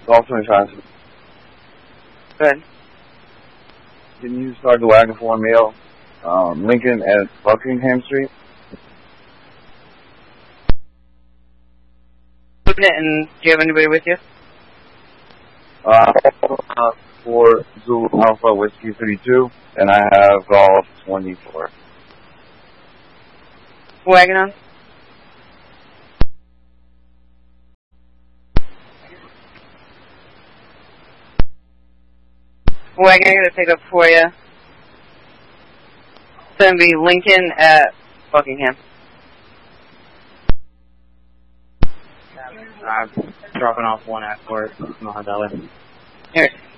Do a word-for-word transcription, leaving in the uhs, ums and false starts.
Golf twenty-five. Go ahead. Can you start the wagon for one meal? Um, Lincoln at Buckingham Street. And do you have anybody with you? Uh, for Zulu Alpha Whiskey thirty-two, and I have Golf twenty-four. Wagon on? Wagon, I gotta pick up for you. It's gonna be Lincoln at Buckingham. I'm dropping off one at court. I'll have that way. Here.